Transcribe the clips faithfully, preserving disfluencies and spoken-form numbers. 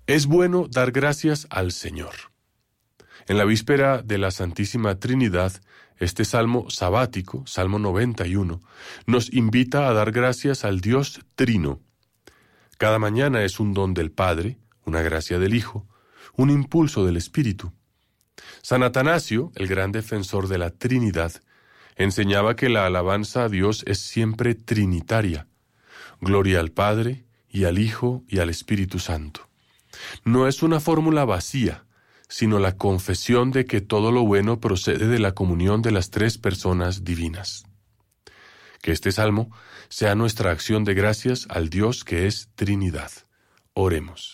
Es bueno dar gracias al Señor. En la víspera de la Santísima Trinidad, este salmo sabático, Salmo noventa y uno, nos invita a dar gracias al Dios Trino. Cada mañana es un don del Padre, una gracia del Hijo, un impulso del Espíritu. San Atanasio, el gran defensor de la Trinidad, enseñaba que la alabanza a Dios es siempre trinitaria. Gloria al Padre, y al Hijo, y al Espíritu Santo. No es una fórmula vacía, sino la confesión de que todo lo bueno procede de la comunión de las tres personas divinas. Que este salmo sea nuestra acción de gracias al Dios que es Trinidad. Oremos.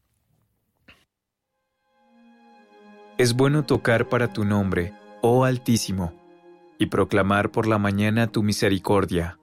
Es bueno tocar para tu nombre, oh Altísimo, y proclamar por la mañana tu misericordia.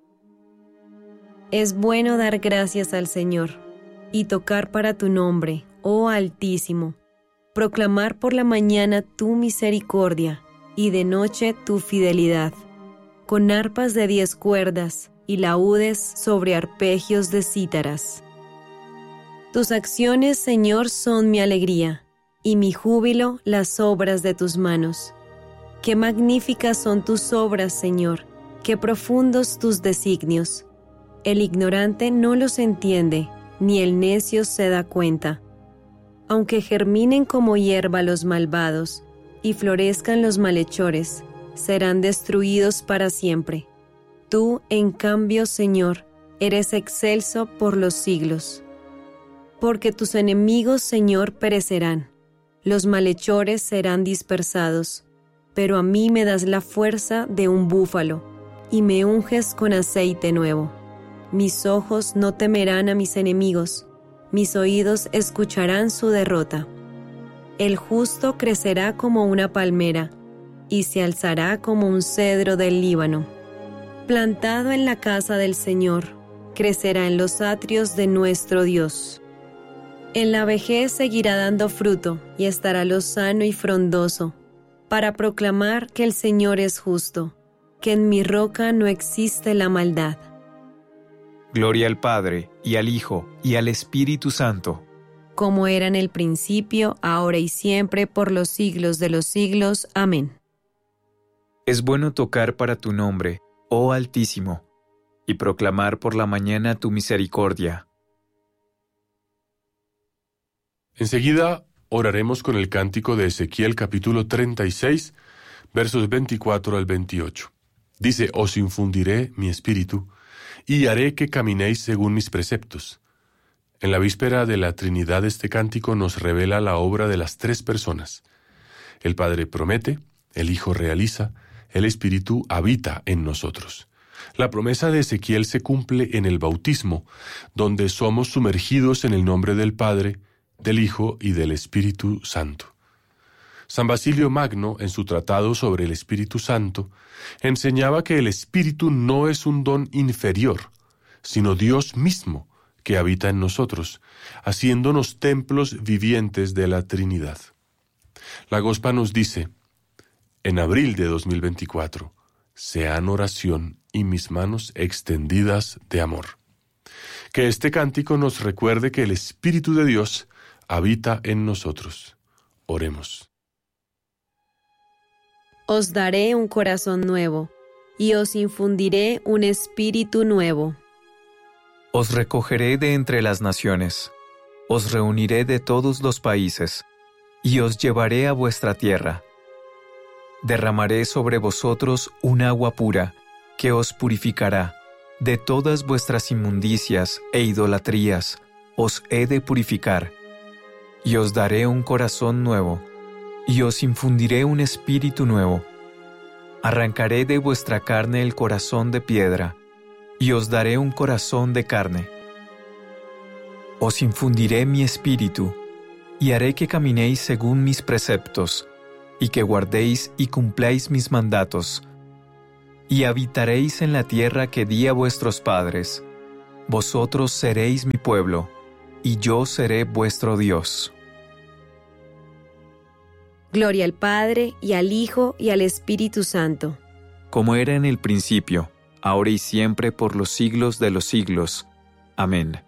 Es bueno dar gracias al Señor, y tocar para tu nombre, oh Altísimo, proclamar por la mañana tu misericordia, y de noche tu fidelidad, con arpas de diez cuerdas y laúdes sobre arpegios de cítaras. Tus acciones, Señor, son mi alegría, y mi júbilo las obras de tus manos. Qué magníficas son tus obras, Señor, qué profundos tus designios. El ignorante no los entiende, ni el necio se da cuenta. Aunque germinen como hierba los malvados, y florezcan los malhechores, serán destruidos para siempre. Tú, en cambio, Señor, eres excelso por los siglos. Porque tus enemigos, Señor, perecerán, los malhechores serán dispersados, pero a mí me das la fuerza de un búfalo, y me unges con aceite nuevo. Mis ojos no temerán a mis enemigos, mis oídos escucharán su derrota. El justo crecerá como una palmera, y se alzará como un cedro del Líbano. Plantado en la casa del Señor, crecerá en los atrios de nuestro Dios. En la vejez seguirá dando fruto, y estará lozano y frondoso, para proclamar que el Señor es justo, que en mi roca no existe la maldad. Gloria al Padre, y al Hijo, y al Espíritu Santo. Como era en el principio, ahora y siempre, por los siglos de los siglos. Amén. Es bueno tocar para tu nombre, oh Altísimo, y proclamar por la mañana tu misericordia. Enseguida oraremos con el cántico de Ezequiel capítulo treinta y seis, versos veinticuatro al veintiocho. Dice: Os infundiré mi espíritu, y haré que caminéis según mis preceptos. En la víspera de la Trinidad este cántico nos revela la obra de las tres personas. El Padre promete, el Hijo realiza, el Espíritu habita en nosotros. La promesa de Ezequiel se cumple en el bautismo, donde somos sumergidos en el nombre del Padre, del Hijo y del Espíritu Santo. San Basilio Magno, en su tratado sobre el Espíritu Santo, enseñaba que el Espíritu no es un don inferior, sino Dios mismo que habita en nosotros, haciéndonos templos vivientes de la Trinidad. La Gospa nos dice: en abril de dos mil veinticuatro, sean oración y mis manos extendidas de amor. Que este cántico nos recuerde que el Espíritu de Dios habita en nosotros. Oremos. Os daré un corazón nuevo, y os infundiré un espíritu nuevo. Os recogeré de entre las naciones, os reuniré de todos los países, y os llevaré a vuestra tierra. Derramaré sobre vosotros un agua pura, que os purificará. De todas vuestras inmundicias e idolatrías os he de purificar. Y os daré un corazón nuevo, y os infundiré un espíritu nuevo. Arrancaré de vuestra carne el corazón de piedra, y os daré un corazón de carne. Os infundiré mi espíritu, y haré que caminéis según mis preceptos, y que guardéis y cumpláis mis mandatos. Y habitaréis en la tierra que di a vuestros padres. Vosotros seréis mi pueblo, y yo seré vuestro Dios. Gloria al Padre, y al Hijo, y al Espíritu Santo. Como era en el principio, ahora y siempre, por los siglos de los siglos. Amén.